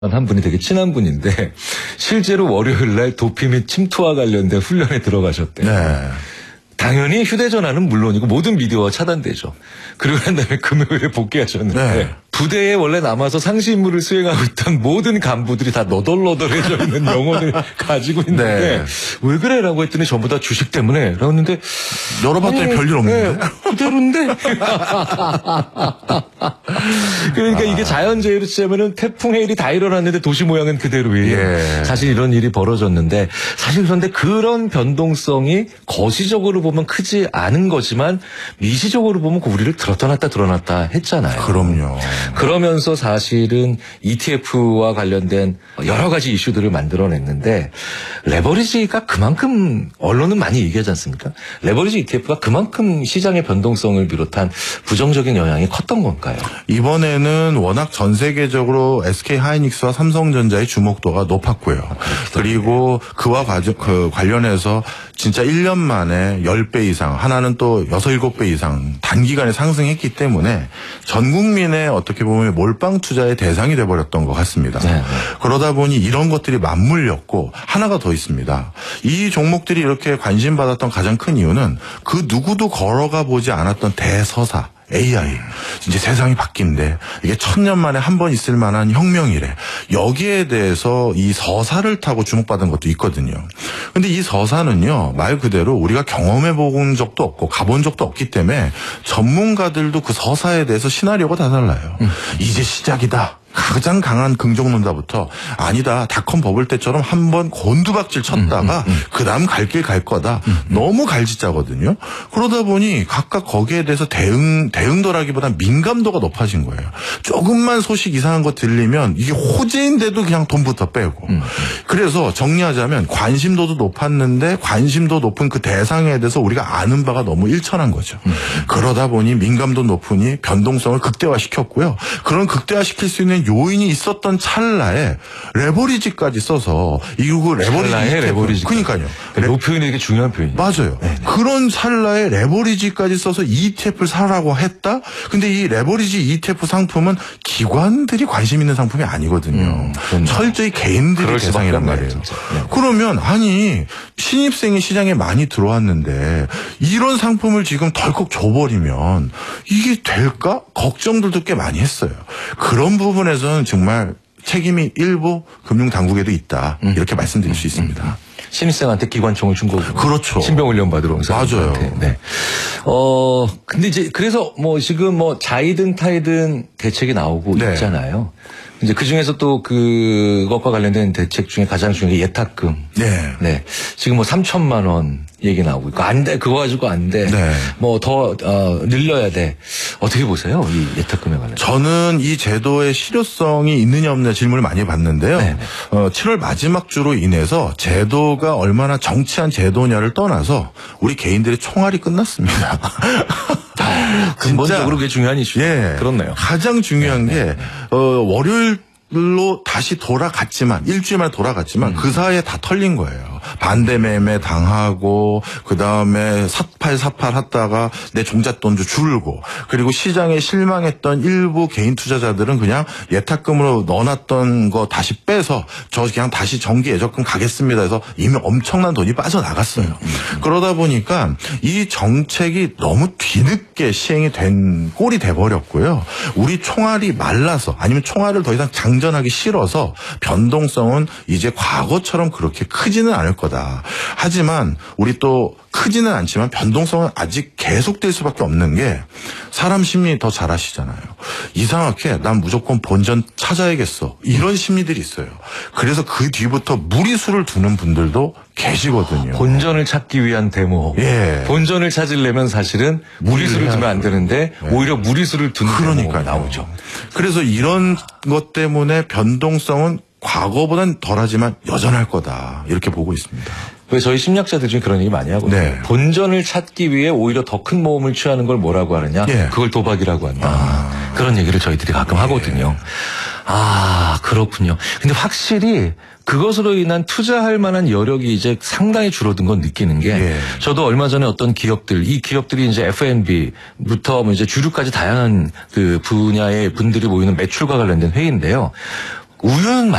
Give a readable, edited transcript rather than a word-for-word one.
한 분이 되게 친한 분인데 실제로 월요일 날 도피 및 침투와 관련된 훈련에 들어가셨대요. 네. 당연히 휴대전화는 물론이고 모든 미디어가 차단되죠. 그리고 난 다음에 금요일에 복귀하셨는데 네. 부대에 원래 남아서 상시 임무를 수행하고 있던 모든 간부들이 다 너덜너덜해져 있는 영혼을 가지고 있는데 네. 왜 그래라고 했더니 전부 다 주식 때문에 라고 했는데 열어봤더니 별일 없는데. 네, 그대로인데. 그러니까 이게 자연재해로 치자면은 태풍 해일이 다 일어났는데 도시 모양은 그대로예요. 예. 사실 이런 일이 벌어졌는데 사실 그런데 그런 변동성이 거시적으로 보면 크지 않은 거지만 미시적으로 보면 우리를 드러났다 했잖아요. 그럼요. 그러면서 사실은 ETF와 관련된 여러 가지 이슈들을 만들어냈는데 레버리지가 그만큼 언론은 많이 얘기하지 않습니까? 레버리지 ETF가 그만큼 시장의 변동성을 비롯한 부정적인 영향이 컸던 건가요? 이번에는 워낙 전 세계적으로 SK 하이닉스와 삼성전자의 주목도가 높았고요. 그리고 그와 관련해서 진짜 1년 만에 10배 이상, 하나는 또 6, 7배 이상 단기간에 상승했기 때문에 전 국민의 어떻게 보면 몰빵 투자의 대상이 돼버렸던 것 같습니다. 네. 그러다 보니 이런 것들이 맞물렸고 하나가 더 있습니다. 이 종목들이 이렇게 관심받았던 가장 큰 이유는 그 누구도 걸어가 보지 않았던 대서사. AI. 이제 세상이 바뀐데 이게 1000년 만에 한 번 있을 만한 혁명이래. 여기에 대해서 이 서사를 타고 주목받은 것도 있거든요. 근데 이 서사는요, 말 그대로 우리가 경험해 본 적도 없고 가본 적도 없기 때문에 전문가들도 그 서사에 대해서 시나리오가 다 달라요. 이제 시작이다. 가장 강한 긍정론자부터 아니다. 닷컴 버블 때처럼 한번 곤두박질 쳤다가 그다음 갈 길 갈 거다. 너무 갈짓자거든요. 그러다 보니 각각 거기에 대해서 대응도라기보다 민감도가 높아진 거예요. 조금만 소식 이상한 거 들리면 이게 호재인데도 그냥 돈부터 빼고. 그래서 정리하자면 관심도도 높았는데 관심도 높은 그 대상에 대해서 우리가 아는 바가 너무 일천한 거죠. 그러다 보니 민감도 높으니 변동성을 극대화시켰고요. 그런 극대화시킬 수 있는 요인이 있었던 찰나에 레버리지까지 써서 이거 레버리지. 그러니까요. 이 표현이 되게 중요한 표현이에요. 맞아요. 네네. 그런 찰나에 레버리지까지 써서 ETF를 사라고 했다? 근데 이 레버리지 ETF 상품은 기관들이 관심 있는 상품이 아니거든요. 철저히 개인들이 대상이란 말이에요. 네. 그러면 아니 신입생이 시장에 많이 들어왔는데 이런 상품을 지금 덜컥 줘버리면 이게 될까? 걱정들도 꽤 많이 했어요. 그런 부분에서는 정말 책임이 일부 금융당국에도 있다. 이렇게 말씀드릴 수 있습니다. 신입생한테 기관총을 준 거고. 그렇죠. 신병훈련 받으러 온 맞아요. 네. 근데 이제 그래서 뭐 지금 뭐 자이든 타이든 대책이 나오고 네. 있잖아요. 이제 그 중에서 또 그것과 관련된 대책 중에 가장 중요한 게 예탁금. 네. 네. 지금 뭐 3천만 원 얘기 나오고 있고 안 돼. 그거 가지고 안 돼. 네. 뭐 더 늘려야 돼. 어떻게 보세요? 이 예탁금에 관해서. 저는 이 제도의 실효성이 있느냐 없느냐 질문을 많이 받는데요. 네네. 7월 마지막 주로 인해서 제도가 얼마나 정치한 제도냐를 떠나서 우리 개인들의 총알이 끝났습니다. 근본적으로 그게 중요한 이슈죠. 예. 그렇네요. 가장 중요한 게 월요일로 다시 돌아갔지만 일주일 만에 돌아갔지만 그 사이에 다 털린 거예요. 반대 매매 당하고 그다음에 삿팔 하다가 내 종잣돈도 줄고 그리고 시장에 실망했던 일부 개인 투자자들은 그냥 예탁금으로 넣어놨던 거 다시 빼서 저 그냥 다시 정기 예적금 가겠습니다 해서 이미 엄청난 돈이 빠져나갔어요. 그러다 보니까 이 정책이 너무 뒤늦게 시행이 된 꼴이 돼버렸고요. 우리 총알이 말라서 아니면 총알을 더 이상 장전하기 싫어서 변동성은 이제 과거처럼 그렇게 크지는 않을 거다. 하지만 우리 또 크지는 않지만 변동성은 아직 계속될 수밖에 없는 게 사람 심리 더 잘 아시잖아요. 이상하게 난 무조건 본전 찾아야겠어. 이런 심리들이 있어요. 그래서 그 뒤부터 무리수를 두는 분들도 계시거든요. 본전을 찾기 위한 데모. 예. 본전을 찾으려면 사실은 무리수를 두면 안 되는데 오히려 무리수를 두는 데모가 나오죠. 그래서 이런 것 때문에 변동성은 과거보단 덜하지만 여전할 거다. 이렇게 보고 있습니다. 왜 저희 심리학자들 중에 그런 얘기 많이 하거든요. 네. 본전을 찾기 위해 오히려 더 큰 모험을 취하는 걸 뭐라고 하느냐. 예. 그걸 도박이라고 한다. 그런 얘기를 저희들이 가끔 하거든요. 그렇군요. 근데 확실히 그것으로 인한 투자할 만한 여력이 이제 상당히 줄어든 건 느끼는 게 예. 저도 얼마 전에 어떤 기업들, 이 기업들이 이제 F&B부터 뭐 이제 주류까지 다양한 그 분야의 분들이 모이는 매출과 관련된 회의인데요. 우유는